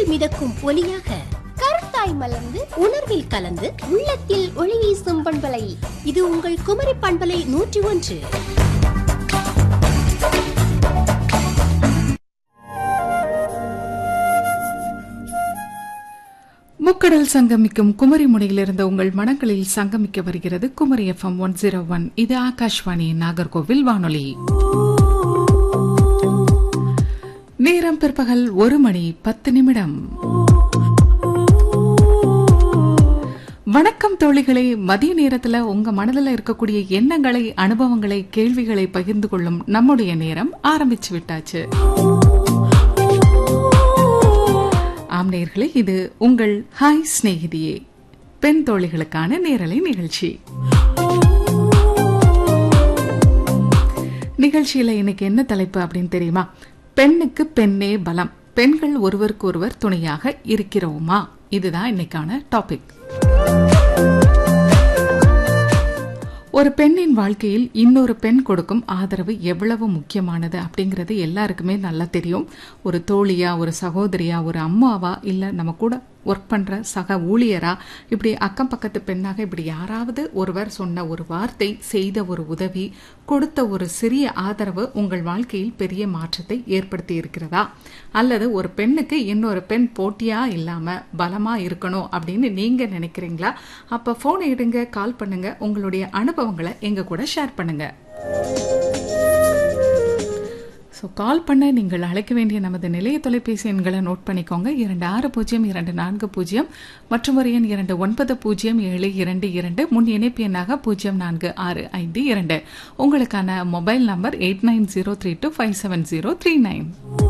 மிதக்கும் ஒலியாக கருத்தாய் மலர்ந்து உணர்வில் கலந்து உள்ளத்தில் ஒளி வீசும் பண்பலை. இது உங்கள் குமரி பண்பலை 101. முக்கடல் சங்கமிக்கும் குமரி முனையிலிருந்து உங்கள் மனங்களில் சங்கமிக்க வருகிறது குமரி FM 101. இது ஆகாஷ்வாணி நாகர்கோவில் வானொலி. நேரம் பிற்பகல் 1:10. வணக்கம் தோழிகளே. மதிய நேரத்துல உங்க மனதில் இருக்கக்கூடிய எண்ணங்களை, அனுபவங்களை, கேள்விகளை பகிர்ந்து கொள்ளும் நம்முடைய நேரம் ஆரம்பிச்சு விட்டாச்சு. ஆம் நேயர்களே, இது உங்கள் ஹாய் ஸ்நேகிதியே பெண் தோழிகளுக்கான நேரலை நிகழ்ச்சி. நிகழ்ச்சியில இன்னைக்கு என்ன தலைப்பு அப்படின்னு தெரியுமா? பெண்ணுக்கு பெண்ணே பலம், பெண்கள் ஒருவருக்கு ஒருவர் துணையாக இருக்கிறோமா? இதுதான் இன்னைக்கான டாபிக். ஒரு பெண்ணின் வாழ்க்கையில் இன்னொரு பெண் கொடுக்கும் ஆதரவு எவ்வளவு முக்கியமானது அப்படிங்கிறது எல்லாருக்குமே நல்லா தெரியும். ஒரு தோழியா, ஒரு சகோதரியா, ஒரு அம்மாவா, இல்ல நம்ம கூட ஒர்க் பண்ற சக ஊழியரா, இப்படி அக்கம் பக்கத்து பெண்ணாக இப்படி யாராவது ஒருவர் சொன்ன ஒரு வார்த்தை, செய்த ஒரு உதவி, கொடுத்த ஒரு சிறிய ஆதரவு உங்கள் வாழ்க்கையில் பெரிய மாற்றத்தை ஏற்படுத்தி இருக்கிறதா? அல்லது ஒரு பெண்ணுக்கு இன்னொரு பெண் போட்டியா இல்லாம பலமா இருக்கணும் அப்படின்னு நீங்க நினைக்கிறீங்களா? அப்ப போன் எடுங்க, கால் பண்ணுங்க, உங்களுடைய அனுபவங்களை எங்க கூட ஷேர் பண்ணுங்க. கால் பண்ண நீங்கள் அழைக்க வேண்டிய நமது நிலைய தொலைபேசி எண்களை நோட் பண்ணிக்கோங்க. 260240 மற்றும் ஒரு எண் 290722, முன் இணைப்பு எண்ணாக 046552. உங்களுக்கான மொபைல் நம்பர் 8903257039.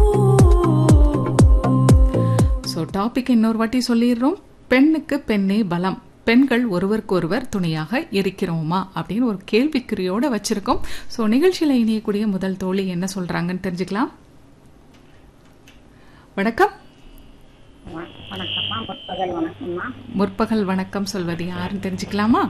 டாபிக் இன்னொரு வாட்டி சொல்லிடுறோம். பெண்ணுக்கு பெண்ணே பலம், பெண்கள் ஒருவருக்கு ஒருவர் துணையாக இருக்கிறோமா அப்படின்னு ஒரு கேள்விக்குறியோட வச்சிருக்கோம். நிகழ்ச்சியில இணையக்கூடிய முதல் தோழி என்ன சொல்றாங்கன்னு தெரிஞ்சுக்கலாம். வணக்கம். முற்பகல் வணக்கம் சொல்வது யாருன்னு தெரிஞ்சுக்கலாமா?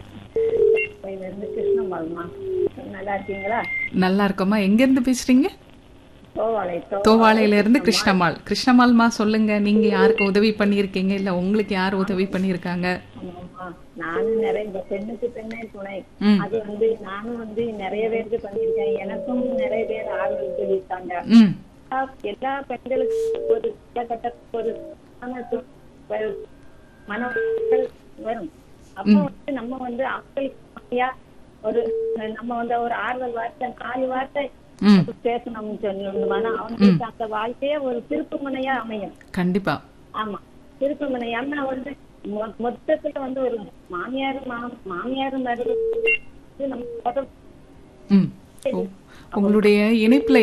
நல்லா இருக்கோமா. எங்க இருந்து பேசுறீங்க? தோவாளையில இருந்து கிருஷ்ணம்மாள். கிருஷ்ணம்மாள்மா சொல்லுங்க, நீங்க யாருக்கு உதவி பண்ணிருக்கீங்க, இல்ல உங்களுக்கு யார் உதவி பண்ணிருக்காங்க? நானும் நிறைய பெண்ணுக்கு பெண்ணே துணை, அது நானும் நிறைய பேருக்கு பண்ணிருக்கேன். எனக்கும் நிறைய பேர் ஆதரவு சொல்லியிருக்காங்க. எல்லா பெண்களுக்கும் ஒரு ஒரு மன வரும். அப்போ நம்ம அவங்களுக்கு ஒரு நம்ம ஒரு ஆறுதல் வார்த்தை, 4 வார்த்தை பேசணும்னு சொல்லணும்னா அவங்களுக்கு அந்த வாழ்க்கையே ஒரு திருப்புமுனையா அமையும். கண்டிப்பா. ஆமா, திருப்புமுனையா மொத்தத்துல ஒரு மாமியாரும் உங்களுடைய இணைப்புல